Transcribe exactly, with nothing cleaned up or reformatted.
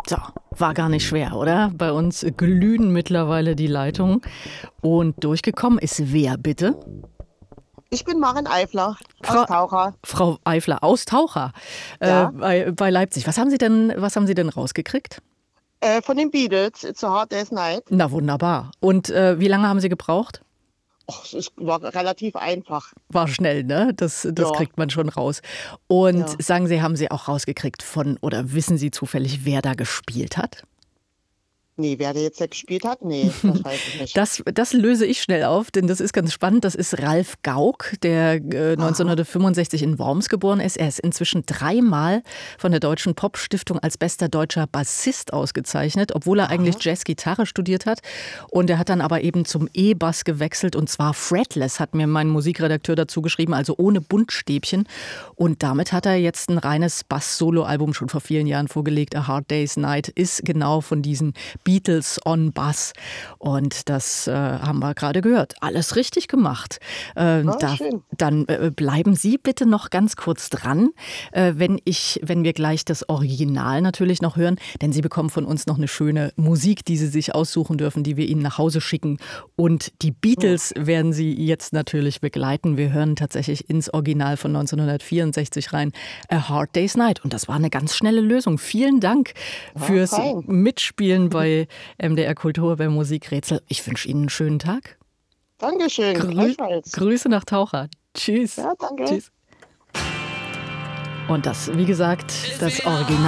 So, war gar nicht schwer, oder? Bei uns glühen mittlerweile die Leitungen. Und durchgekommen ist wer, bitte? Ich bin Maren Eifler aus Frau, Taucher. Frau Eifler aus Taucher äh, Ja, bei, bei Leipzig. Was haben Sie denn, was haben Sie denn rausgekriegt? äh, von den Beatles, It's a Hard Day's Night. Na wunderbar. Und äh, wie lange haben Sie gebraucht? Och, es ist- war relativ einfach. War schnell, ne? Das, das Ja, kriegt man schon raus. Und ja. sagen Sie, haben Sie auch rausgekriegt von, oder wissen Sie zufällig, wer da gespielt hat? Nee, wer der jetzt da gespielt hat? Nee, das weiß ich nicht. Das, das löse ich schnell auf, denn das ist ganz spannend. Das ist Ralf Gauck, der äh, Aha, neunzehnhundertfünfundsechzig in Worms geboren ist. Er ist inzwischen dreimal von der Deutschen Popstiftung als bester deutscher Bassist ausgezeichnet, obwohl er eigentlich aha, Jazzgitarre studiert hat. Und er hat dann aber eben zum E-Bass gewechselt, und zwar fretless, hat mir mein Musikredakteur dazu geschrieben, also ohne Buntstäbchen. Und damit hat er jetzt ein reines Bass-Solo-Album schon vor vielen Jahren vorgelegt. A Hard Day's Night ist genau von diesen Beatles on Bass. Und das äh, haben wir gerade gehört. Alles richtig gemacht. Äh, ah, da, schön. dann äh, bleiben Sie bitte noch ganz kurz dran, äh, wenn, ich, wenn wir gleich das Original natürlich noch hören. Denn Sie bekommen von uns noch eine schöne Musik, die Sie sich aussuchen dürfen, die wir Ihnen nach Hause schicken. Und die Hm. Beatles werden Sie jetzt natürlich begleiten. Wir hören tatsächlich ins Original von neunzehnhundertvierundsechzig rein, A Hard Day's Night. Und das war eine ganz schnelle Lösung. Vielen Dank Ja, fürs fein. Mitspielen bei M D R Kultur beim Musikrätsel. Ich wünsche Ihnen einen schönen Tag. Dankeschön, Grü gleichfalls. Grüße nach Taucher. Tschüss. Ja, danke. Tschüss. Und das, wie gesagt, das Original.